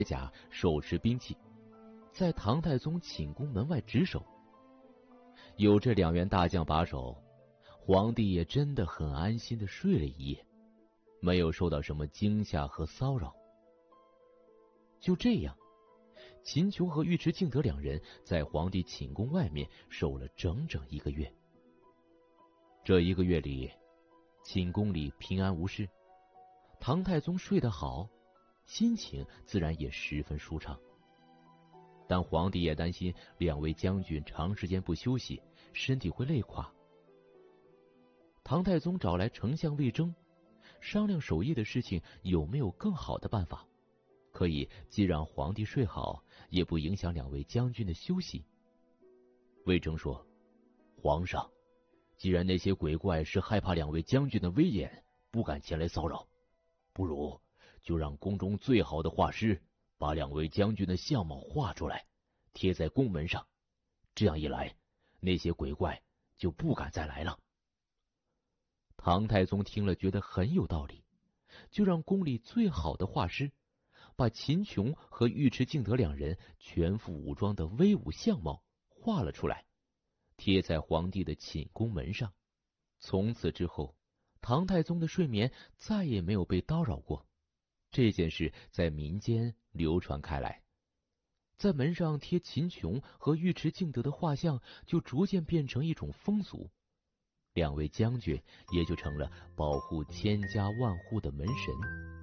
甲手持兵器，在唐太宗寝宫门外值守。有这2员大将把守，皇帝也真的很安心的睡了一夜，没有受到什么惊吓和骚扰。就这样，秦琼和尉迟敬德2人在皇帝寝宫外面守了整整1个月。这1个月里，寝宫里平安无事，唐太宗睡得好，心情自然也十分舒畅。但皇帝也担心2位将军长时间不休息，身体会累垮。唐太宗找来丞相魏征，商量守夜的事情有没有更好的办法，可以既让皇帝睡好，也不影响2位将军的休息。魏征说：“皇上，既然那些鬼怪是害怕2位将军的威严，不敢前来骚扰，不如就让宫中最好的画师把2位将军的相貌画出来，贴在宫门上。这样一来，那些鬼怪就不敢再来了。”唐太宗听了觉得很有道理，就让宫里最好的画师把秦琼和尉迟敬德2人全副武装的威武相貌画了出来，贴在皇帝的寝宫门上。从此之后，唐太宗的睡眠再也没有被叨扰过。这件事在民间流传开来，在门上贴秦琼和尉迟敬德的画像就逐渐变成一种风俗，2位将军也就成了保护千家万户的门神。